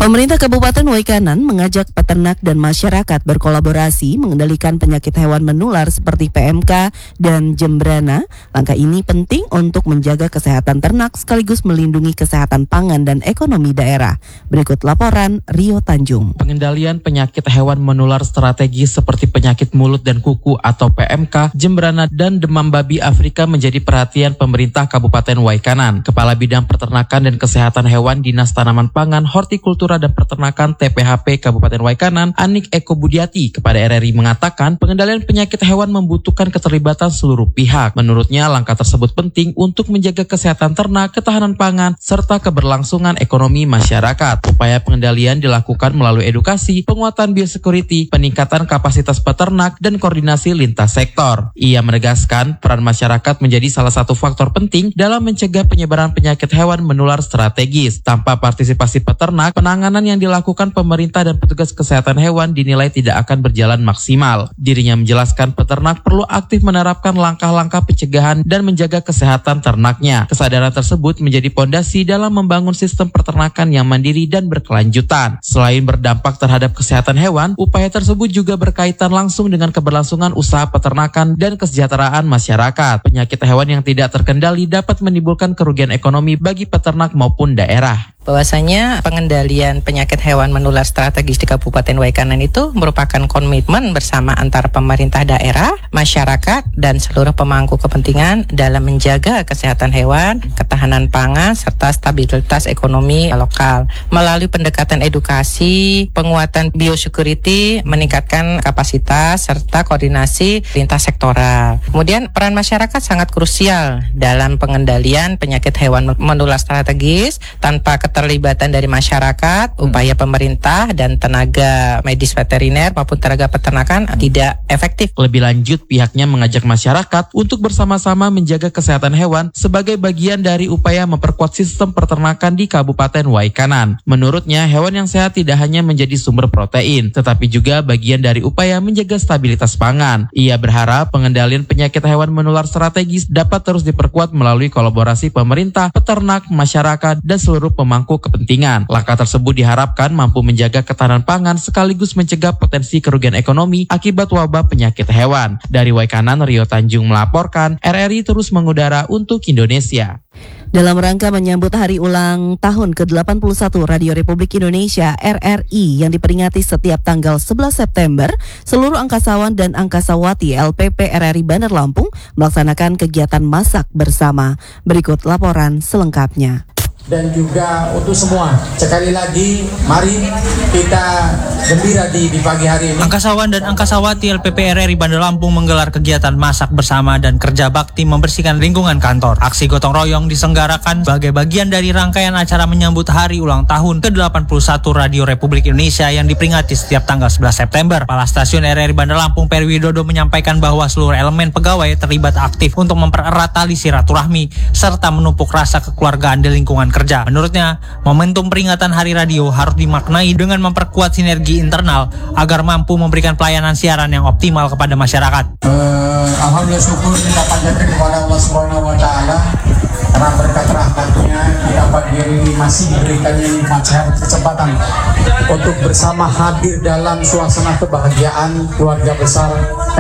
Pemerintah Kabupaten Waikanan mengajak peternak dan masyarakat berkolaborasi mengendalikan penyakit hewan menular seperti PMK dan Jembrana. Langkah ini penting untuk menjaga kesehatan ternak sekaligus melindungi kesehatan pangan dan ekonomi daerah. Berikut laporan Rio Tanjung. Pengendalian penyakit hewan menular strategis seperti penyakit mulut dan kuku atau PMK, Jembrana dan demam babi Afrika menjadi perhatian pemerintah Kabupaten Waikanan. Kepala Bidang Peternakan dan Kesehatan Hewan Dinas Tanaman Pangan, Hortikultura dan Peternakan TPHP Kabupaten Waikanan, Anik Eko Budiati kepada RRI mengatakan pengendalian penyakit hewan membutuhkan keterlibatan seluruh pihak. Menurutnya langkah tersebut penting untuk menjaga kesehatan ternak, ketahanan pangan, serta keberlangsungan ekonomi masyarakat. Upaya pengendalian dilakukan melalui edukasi, penguatan biosecurity, peningkatan kapasitas peternak, dan koordinasi lintas sektor. Ia menegaskan peran masyarakat menjadi salah satu faktor penting dalam mencegah penyebaran penyakit hewan menular strategis. Tanpa partisipasi peternak, penanganan yang dilakukan pemerintah dan petugas kesehatan hewan dinilai tidak akan berjalan maksimal. Dirinya menjelaskan peternak perlu aktif menerapkan langkah-langkah pencegahan dan menjaga kesehatan ternaknya. Kesadaran tersebut menjadi pondasi dalam membangun sistem peternakan yang mandiri dan berkelanjutan. Selain berdampak terhadap kesehatan hewan, upaya tersebut juga berkaitan langsung dengan keberlangsungan usaha peternakan dan kesejahteraan masyarakat. Penyakit hewan yang tidak terkendali dapat menimbulkan kerugian ekonomi bagi peternak maupun daerah. Bahwasanya pengendalian penyakit hewan menular strategis di Kabupaten Waikanan itu merupakan komitmen bersama antara pemerintah daerah, masyarakat, dan seluruh pemangku kepentingan dalam menjaga kesehatan hewan, ketahanan pangan, serta stabilitas ekonomi lokal. Melalui pendekatan edukasi, penguatan biosecurity, meningkatkan kapasitas, serta koordinasi lintas sektoral. Kemudian peran masyarakat sangat krusial dalam pengendalian penyakit hewan menular strategis. Tanpa keterlibatan dari masyarakat, upaya pemerintah dan tenaga medis veteriner maupun tenaga peternakan tidak efektif. Lebih lanjut, pihaknya mengajak masyarakat untuk bersama-sama menjaga kesehatan hewan sebagai bagian dari upaya memperkuat sistem peternakan di Kabupaten Waikanan. Menurutnya, hewan yang sehat tidak hanya menjadi sumber protein, tetapi juga bagian dari upaya menjaga stabilitas pangan. Ia berharap pengendalian penyakit hewan menular strategis dapat terus diperkuat melalui kolaborasi pemerintah, peternak, masyarakat, dan seluruh pemangku kepentingan. Langkah tersebut diharapkan mampu menjaga ketahanan pangan sekaligus mencegah potensi kerugian ekonomi akibat wabah penyakit hewan. Dari Waikanan, Rio Tanjung melaporkan, RRI terus mengudara untuk Indonesia. Dalam rangka menyambut hari ulang tahun ke-81 Radio Republik Indonesia RRI yang diperingati setiap tanggal 11 September, seluruh angkasawan dan angkasawati LPP RRI Bandar Lampung melaksanakan kegiatan masak bersama. Berikut laporan selengkapnya. Dan juga untuk semua, sekali lagi mari kita gembira di pagi hari ini. Angkasawan dan angkasawati LPP RRI Bandar Lampung menggelar kegiatan masak bersama dan kerja bakti membersihkan lingkungan kantor. Aksi gotong royong diselenggarakan sebagai bagian dari rangkaian acara menyambut hari ulang tahun ke-81 Radio Republik Indonesia yang diperingati setiap tanggal 11 September. Kepala Stasiun RRI Bandar Lampung Peri Widodo menyampaikan bahwa seluruh elemen pegawai terlibat aktif untuk mempererat tali silaturahmi serta menumpuk rasa kekeluargaan di lingkungan kerja. Menurutnya, momentum peringatan Hari Radio harus dimaknai dengan memperkuat sinergi internal agar mampu memberikan pelayanan siaran yang optimal kepada masyarakat. Alhamdulillah, syukur kita panjatkan kepada Allah Subhanahu wa Ta'ala karena berkat rahmatnya kita berdiri masih diberikannya nikmat sehat kesempatan untuk bersama hadir dalam suasana kebahagiaan keluarga besar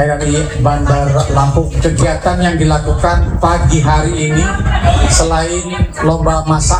RRI Bandar Lampung. Kegiatan yang dilakukan pagi hari ini selain lomba masak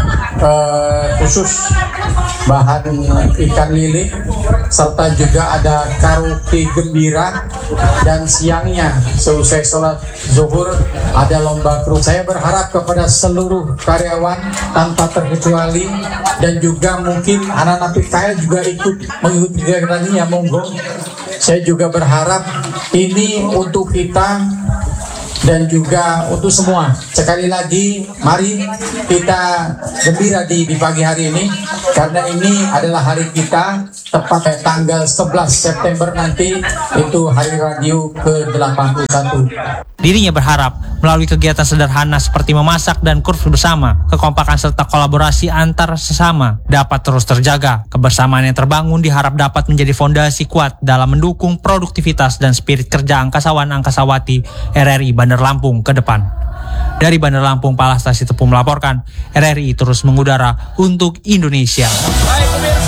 khusus bahan ikan lele, serta juga ada karaoke gembira, dan siangnya seusai sholat zuhur ada lomba kru. Saya berharap kepada seluruh karyawan tanpa terkecuali dan juga mungkin anak-anak PKL juga ikut mengikuti kegiatan ini, ya monggo. Saya juga berharap ini untuk kita dan juga untuk semua. Sekali lagi mari kita gembira di pagi hari ini karena ini adalah hari kita, tepat tanggal 11 September nanti itu hari radio ke-81. Dirinya berharap melalui kegiatan sederhana seperti memasak dan kurs bersama, kekompakan serta kolaborasi antar sesama dapat terus terjaga. Kebersamaan yang terbangun diharap dapat menjadi fondasi kuat dalam mendukung produktivitas dan spirit kerja angkasawan-angkasawati RRI Bandar Lampung ke depan. Dari Bandar Lampung, Palastasi Tepu melaporkan, RRI terus mengudara untuk Indonesia.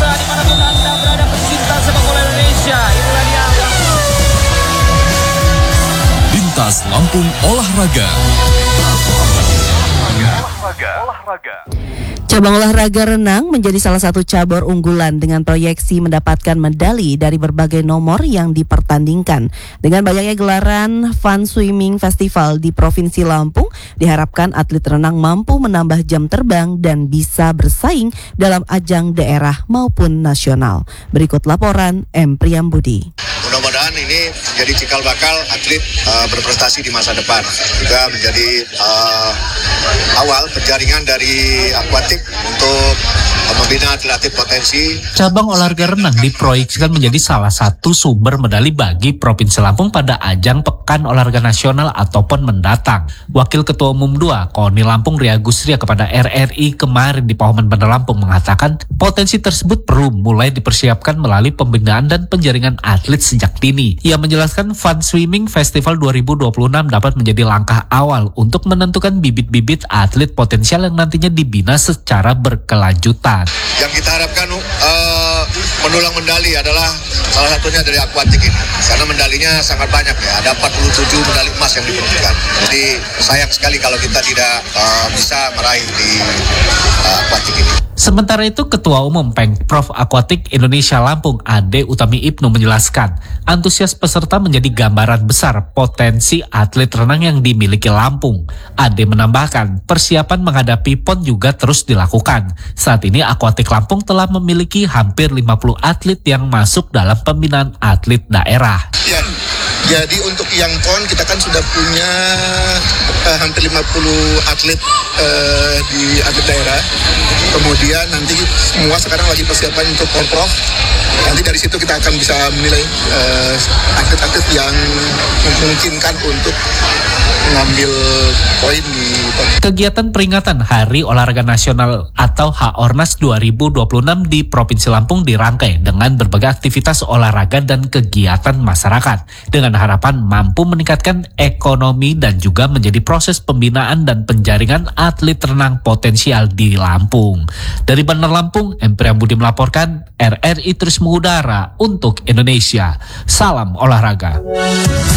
Komunitas Lampung Olahraga. Cabang olahraga renang menjadi salah satu cabur unggulan dengan proyeksi mendapatkan medali dari berbagai nomor yang dipertandingkan. Dengan banyaknya gelaran Fun Swimming Festival di Provinsi Lampung, diharapkan atlet renang mampu menambah jam terbang dan bisa bersaing dalam ajang daerah maupun nasional. Berikut laporan M. Priyambudi. Mudah-mudahan ini menjadi cikal bakal atlet berprestasi di masa depan. Juga menjadi awal penjaringan dari akuatik untuk membina atlet potensi. Cabang olahraga renang diproyeksikan menjadi salah satu sumber medali bagi Provinsi Lampung pada ajang Pekan Olahraga Nasional ataupun mendatang. Wakil Ketua Umum 2, KONI Lampung Ria Gusria kepada RRI kemarin di Pahoman Bandar Lampung mengatakan potensi tersebut perlu mulai dipersiapkan melalui pembinaan dan penjaringan atlet sejak dini. Ia menjelaskan Fun Swimming Festival 2026 dapat menjadi langkah awal untuk menentukan bibit-bibit atlet potensial yang nantinya dibina secara berkelanjutan. Yang kita harapkan mendulang medali adalah salah satunya dari akuatik ini. Karena medalinya sangat banyak ya, ada 47 medali emas yang diperlukan. Jadi sayang sekali kalau kita tidak bisa meraih di akuatik ini. Sementara itu, Ketua Umum Pengprov Akuatik Indonesia Lampung, Ade Utami Ibnu menjelaskan, antusias peserta menjadi gambaran besar potensi atlet renang yang dimiliki Lampung. Ade menambahkan, persiapan menghadapi PON juga terus dilakukan. Saat ini Akuatik Lampung telah memiliki hampir 50 atlet yang masuk dalam pembinaan atlet daerah. Ya, jadi untuk yang PON kita kan sudah punya hampir 50 atlet di atlet daerah. Kemudian nanti semua sekarang lagi persiapan untuk Porprov. Nanti dari situ kita akan bisa menilai atlet-atlet yang memungkinkan untuk mengambil poin di PON. Kegiatan peringatan Hari Olahraga Nasional atau HORNAS 2026 di Provinsi Lampung dirangkai dengan berbagai aktivitas olahraga dan kegiatan masyarakat dengan harapan mampu meningkatkan ekonomi dan juga menjadi proses pembinaan dan penjaringan atlet renang potensial di Lampung. Dari Bandar Lampung, M. Priyambudi melaporkan, RRI terus mengudara untuk Indonesia. Salam olahraga.